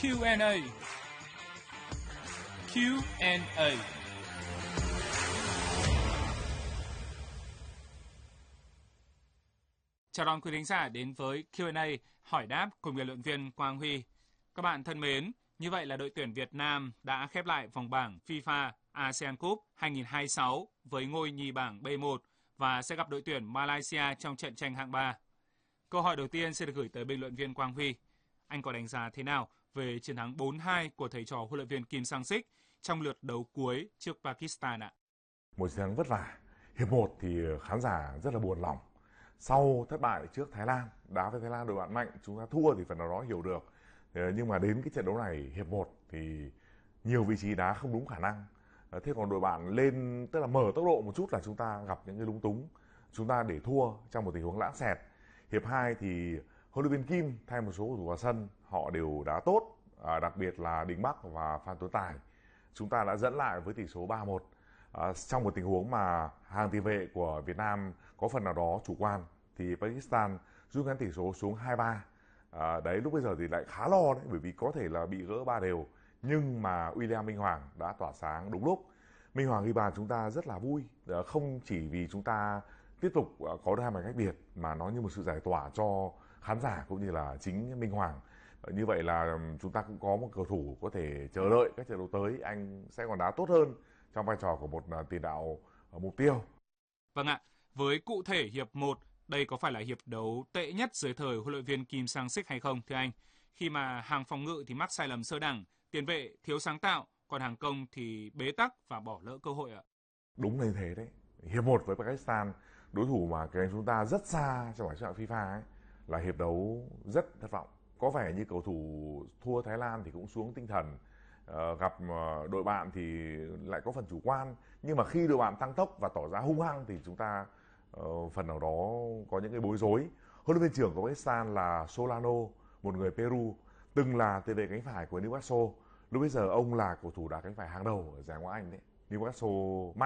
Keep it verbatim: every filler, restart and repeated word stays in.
Q and A. Q and A. Chào đón quý thính giả đến với Q and A hỏi đáp cùng biên luận viên Quang Huy. Các bạn thân mến, như vậy là đội tuyển Việt Nam đã khép lại vòng bảng FIFA ASEAN Cup hai không hai sáu với ngôi nhì bảng B một và sẽ gặp đội tuyển Malaysia trong trận tranh hạng ba. Câu hỏi đầu tiên sẽ được gửi tới biên luận viên Quang Huy. Anh có đánh giá thế nào về chiến thắng bốn hai của thầy trò huấn luyện viên Kim Sang-sik trong lượt đấu cuối trước Pakistan ạ? Một chiến thắng vất vả. Hiệp một thì khán giả rất là buồn lòng. Sau thất bại trước Thái Lan, đá với Thái Lan đội bạn mạnh, chúng ta thua thì phần nào đó hiểu được. Nhưng mà đến cái trận đấu này, hiệp một thì nhiều vị trí đá không đúng khả năng. Thế còn đội bạn lên, tức là mở tốc độ một chút là chúng ta gặp những cái lúng túng. Chúng ta để thua trong một tình huống lãng xẹt. Hiệp hai thì huấn luyện viên Kim thay một số cầu thủ vào sân, họ đều đá tốt, à, đặc biệt là Đình Bắc và Phan Tuấn Tài. Chúng ta đã dẫn lại với tỷ số ba một. À, trong một tình huống mà hàng tiền vệ của Việt Nam có phần nào đó chủ quan thì Pakistan rút ngắn tỷ số xuống hai ba. À, đấy, lúc bây giờ thì lại khá lo đấy, bởi vì có thể là bị gỡ ba đều, nhưng mà William Minh Hoàng đã tỏa sáng đúng lúc. Minh Hoàng ghi bàn chúng ta rất là vui, à, không chỉ vì chúng ta tiếp tục có hai bàn cách biệt mà nó như một sự giải tỏa cho khán giả cũng như là chính Minh Hoàng. Như vậy là chúng ta cũng có một cầu thủ có thể chờ đợi các trận đấu tới anh sẽ còn đá tốt hơn trong vai trò của một tiền đạo mục tiêu. Vâng ạ, với cụ thể hiệp một, đây có phải là hiệp đấu tệ nhất dưới thời huấn luyện viên Kim Sang-sik hay không thưa anh? Khi mà hàng phòng ngự thì mắc sai lầm sơ đẳng, tiền vệ thiếu sáng tạo, còn hàng công thì bế tắc và bỏ lỡ cơ hội ạ. Đúng là như thế đấy. Hiệp một với Pakistan, đối thủ mà kém chúng ta rất xa trong bảng xếp hạng FIFA ấy, là hiệp đấu rất thất vọng. Có vẻ như cầu thủ thua Thái Lan thì cũng xuống tinh thần, uh, gặp uh, đội bạn thì lại có phần chủ quan. Nhưng mà khi đội bạn tăng tốc và tỏ ra hung hăng thì chúng ta uh, phần nào đó có những cái bối rối. Huấn luyện viên trưởng của Pakistan là Solano, một người Peru, từng là tiền vệ cánh phải của Newcastle. Lúc bây giờ ông là cầu thủ đá cánh phải hàng đầu ở giải Ngoại hạng Anh đấy. Newcastle